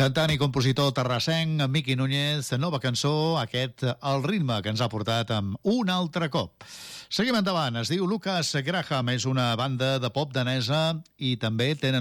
Cantant i compositor terrassenc, Miqui Núñez, nova cançó, aquest El ritme, que ens ha portat amb un altre cop. Seguim endavant, es diu Lucas Graham, és una banda de pop danesa i també tenen